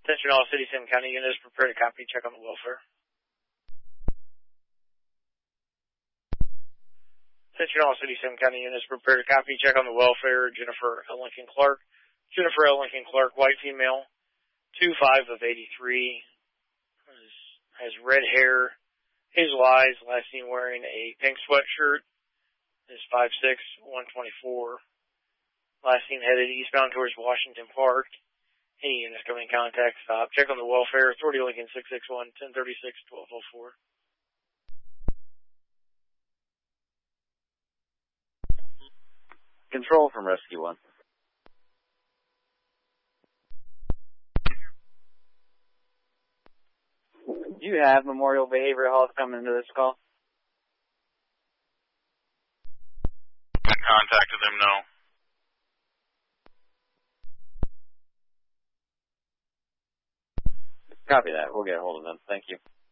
Attention all City Sim County units, prepare to copy, check on the welfare. Attention all City Sim County units, prepare to copy, check on the welfare. Jennifer L. Lincoln Clark. Jennifer L. Lincoln Clark, white female, 2'5" of 83, has red hair, hazel eyes, last seen wearing a pink sweatshirt, is 5'6", 124, last seen headed eastbound towards Washington Park. Any units coming in contact, stop. Check on the welfare. Authority Lincoln 661, 1036, 1204. Control from Rescue 1. Do you have Memorial Behavioral Health coming into this call? I contacted them, no. Copy that. We'll get a hold of them. Thank you.